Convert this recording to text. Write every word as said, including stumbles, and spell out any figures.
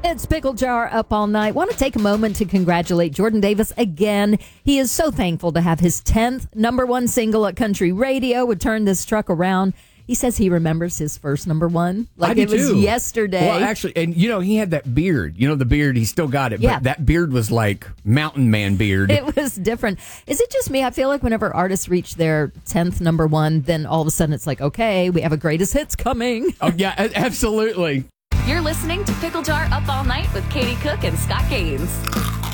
It's Pickle Jar Up All Night. Want to take a moment to congratulate Jordan Davis again. He is so thankful to have his tenth number one single at country radio would turn this truck around. He says he remembers his first number one like it was too. yesterday. Well, actually, and you know, he had that beard. You know, the beard, he still got it. Yeah. But that beard was like mountain man beard. It was different. Is it just me? I feel like whenever artists reach their tenth number one, then all of a sudden it's like, okay, we have a greatest hits coming. Oh, yeah, a- absolutely. You're listening to Pickle Jar Up All Night with Katie Cook and Scott Gaines.